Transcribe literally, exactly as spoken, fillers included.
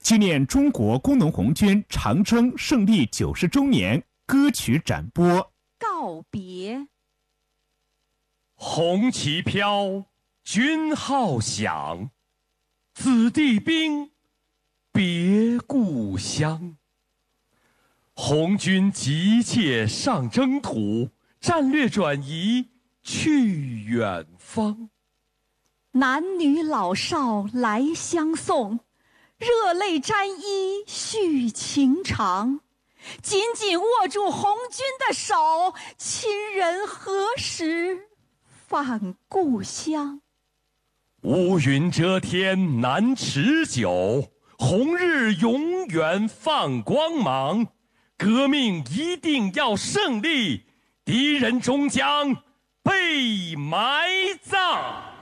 纪念中国工农红军长征胜利九十周年歌曲展播。 告别。 红旗飘，军号响，子弟兵，别故乡。红军急切上征途，战略转移去远方。 男女老少来相送，热泪沾衣续情长。紧紧握住红军的手，亲人何时返故乡？ 乌云遮天难持久，红日永远放光芒。革命一定要胜利，敌人终将被埋葬。